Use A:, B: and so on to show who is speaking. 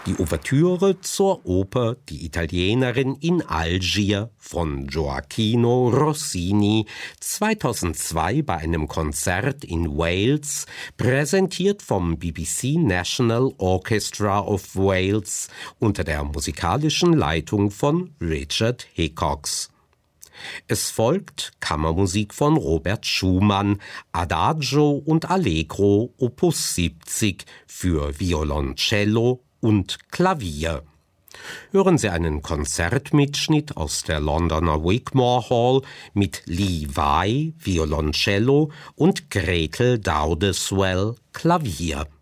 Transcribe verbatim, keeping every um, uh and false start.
A: Die Ouvertüre zur Oper Die Italienerin in Algier von Gioachino Rossini, zweitausendzwei bei einem Konzert in Wales, präsentiert vom B B C National Orchestra of Wales unter der musikalischen Leitung von Richard Hickox. Es folgt Kammermusik von Robert Schumann, Adagio und Allegro Opus siebzig für Violoncello und Klavier. Hören Sie einen Konzertmitschnitt aus der Londoner Wigmore Hall mit Lee Vai, Violoncello und Gretel Dowdeswell, Klavier.